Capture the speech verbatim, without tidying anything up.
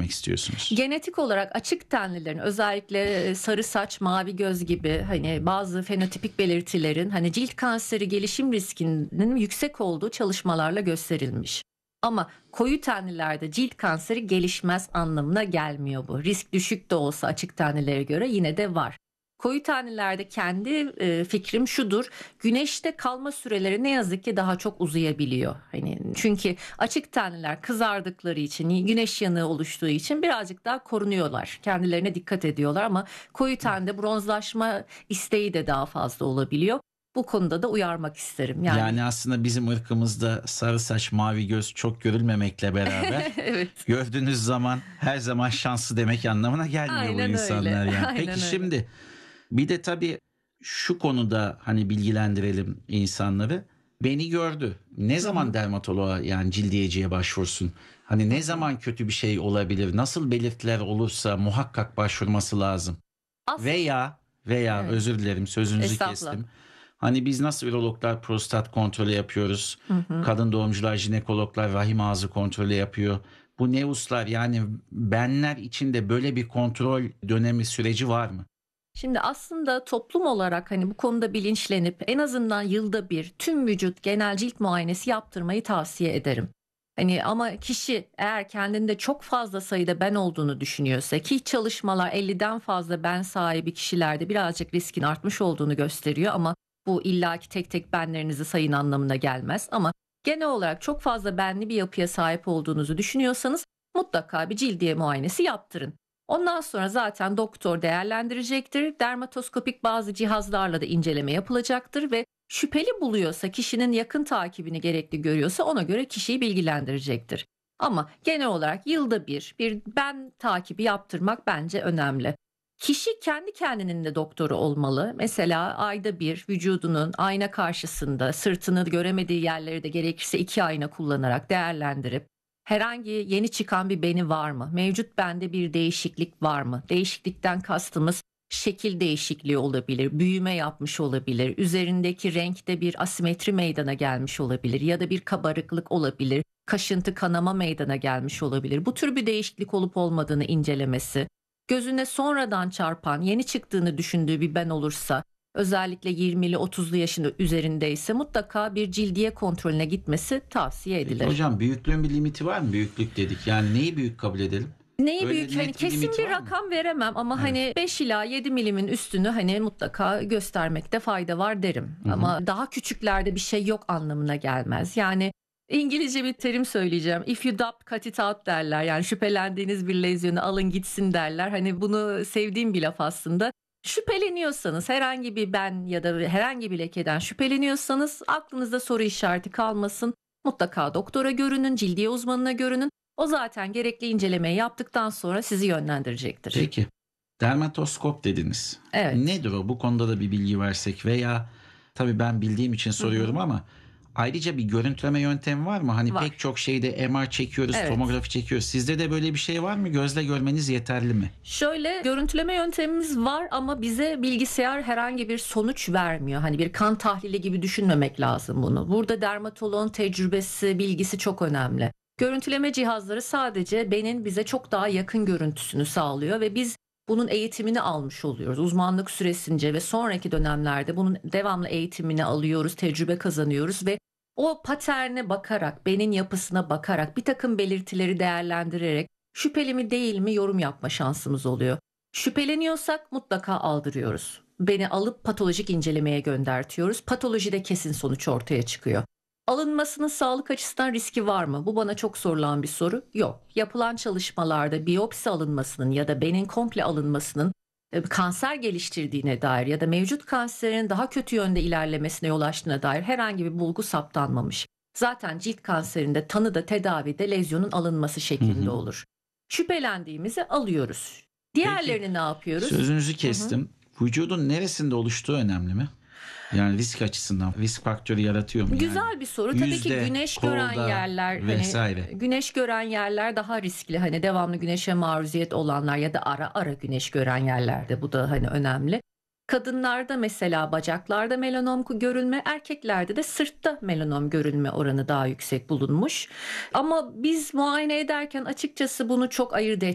söylemek istiyorsunuz? Genetik olarak açık tenlilerin, özellikle sarı saç, mavi göz gibi hani bazı fenotipik belirtilerin hani cilt kanseri gelişim riskinin yüksek olduğu çalışmalarla gösterilmiş. Ama koyu tenlilerde cilt kanseri gelişmez anlamına gelmiyor bu. Risk düşük de olsa açık tenlilere göre yine de var. Koyu tenlilerde kendi e, fikrim şudur. Güneşte kalma süreleri ne yazık ki daha çok uzayabiliyor. Hani çünkü açık tenliler kızardıkları için, güneş yanığı oluştuğu için birazcık daha korunuyorlar. Kendilerine dikkat ediyorlar ama koyu tende bronzlaşma isteği de daha fazla olabiliyor. Bu konuda da uyarmak isterim. Yani, yani aslında bizim ırkımızda sarı saç, mavi göz çok görülmemekle beraber evet. gördüğünüz zaman her zaman şanslı demek anlamına gelmiyor Aynen bu insanlar öyle. yani. Aynen Peki öyle. şimdi bir de tabii şu konuda hani bilgilendirelim insanları. Beni gördü. Ne zaman Hı hı. dermatoloğa yani cildiyeciye başvursun? Hani ne Hı hı. zaman kötü bir şey olabilir? Nasıl belirtiler olursa muhakkak başvurması lazım? As Veya veya evet. özür dilerim sözünüzü Estağfurullah. kestim. Hani biz nasıl urologlar prostat kontrolü yapıyoruz? Hı hı. Kadın doğumcular, jinekologlar rahim ağzı kontrolü yapıyor. Bu neuslar yani benler için de böyle bir kontrol dönemi süreci var mı? Şimdi aslında toplum olarak hani bu konuda bilinçlenip en azından yılda bir tüm vücut genel cilt muayenesi yaptırmayı tavsiye ederim. Hani ama kişi eğer kendinde çok fazla sayıda ben olduğunu düşünüyorsa, ki çalışmalar elliden fazla ben sahibi kişilerde birazcık riskin artmış olduğunu gösteriyor ama bu illaki tek tek benlerinizi sayın anlamına gelmez, ama genel olarak çok fazla benli bir yapıya sahip olduğunuzu düşünüyorsanız mutlaka bir cildiye muayenesi yaptırın. Ondan sonra zaten doktor değerlendirecektir. Dermatoskopik bazı cihazlarla da inceleme yapılacaktır ve şüpheli buluyorsa, kişinin yakın takibini gerekli görüyorsa ona göre kişiyi bilgilendirecektir. Ama genel olarak yılda bir bir ben takibi yaptırmak bence önemli. Kişi kendi kendinin de doktoru olmalı. Mesela ayda bir vücudunun ayna karşısında sırtını göremediği yerleri de gerekirse iki ayna kullanarak değerlendirip herhangi yeni çıkan bir beni var mı? Mevcut bende bir değişiklik var mı? Değişiklikten kastımız şekil değişikliği olabilir, büyüme yapmış olabilir, üzerindeki renkte bir asimetri meydana gelmiş olabilir ya da bir kabarıklık olabilir, kaşıntı, kanama meydana gelmiş olabilir. Bu tür bir değişiklik olup olmadığını incelemesi, gözüne sonradan çarpan, yeni çıktığını düşündüğü bir ben olursa, özellikle yirmili otuzlu yaşında üzerindeyse mutlaka bir cildiye kontrolüne gitmesi tavsiye Peki edilir. hocam büyüklüğün bir limiti var mı? Büyüklük dedik. Yani neyi büyük kabul edelim? Neyi Öyle büyük, hani net bir kesin limiti bir var mı? rakam veremem ama Evet. hani beş ila yedi milimin üstünü hani mutlaka göstermekte fayda var derim. Hı hı. Ama daha küçüklerde bir şey yok anlamına gelmez. Yani İngilizce bir terim söyleyeceğim. If you doubt, cut it out derler. Yani şüphelendiğiniz bir lezyonu alın gitsin derler. Hani bunu sevdiğim bir laf aslında. Şüpheleniyorsanız, herhangi bir ben ya da herhangi bir lekeden şüpheleniyorsanız, aklınızda soru işareti kalmasın. Mutlaka doktora görünün, cildiye uzmanına görünün. O zaten gerekli incelemeyi yaptıktan sonra sizi yönlendirecektir. Peki. Dermatoskop dediniz. Evet. Nedir o? Bu konuda da bir bilgi versek veya tabii ben bildiğim için Hı soruyorum hı. ama ayrıca bir görüntüleme yöntemi var mı? Hani pek Var. çok şeyde M R çekiyoruz, Evet. tomografi çekiyoruz. Sizde de böyle bir şey var mı? Gözle görmeniz yeterli mi? Şöyle görüntüleme yöntemimiz var ama bize bilgisayar herhangi bir sonuç vermiyor. Hani bir kan tahlili gibi düşünmemek lazım bunu. Burada dermatoloğun tecrübesi, bilgisi çok önemli. Görüntüleme cihazları sadece benin bize çok daha yakın görüntüsünü sağlıyor ve biz bunun eğitimini almış oluyoruz. Uzmanlık süresince ve sonraki dönemlerde bunun devamlı eğitimini alıyoruz, tecrübe kazanıyoruz ve o paterne bakarak, benin yapısına bakarak, bir takım belirtileri değerlendirerek şüpheli mi değil mi yorum yapma şansımız oluyor. Şüpheleniyorsak mutlaka aldırıyoruz. Beni alıp patolojik incelemeye göndertiyoruz. Patolojide kesin sonuç ortaya çıkıyor. Alınmasının sağlık açısından riski var mı? Bu bana çok sorulan bir soru. Yok. Yapılan çalışmalarda biyopsi alınmasının ya da benin komple alınmasının e, kanser geliştirdiğine dair ya da mevcut kanserin daha kötü yönde ilerlemesine yol açtığına dair herhangi bir bulgu saptanmamış. Zaten cilt kanserinde tanıda tedavide lezyonun alınması Hı şeklinde hı. olur. Şüphelendiğimizi alıyoruz. Peki Diğerlerini ne yapıyoruz? sözünüzü Hı hı. kestim. Vücudun neresinde oluştuğu önemli mi? Yani risk açısından risk faktörü yaratıyor mu yani? Güzel bir soru. Tabii ki Yüzde, güneş gören kolda yerler, hani vesaire. güneş gören yerler daha riskli. Hani devamlı güneşe maruziyet olanlar ya da ara ara güneş gören yerlerde, bu da hani önemli. Kadınlarda mesela bacaklarda melanom görülme, erkeklerde de sırtta melanom görülme oranı daha yüksek bulunmuş. Ama biz muayene ederken açıkçası bunu çok ayırt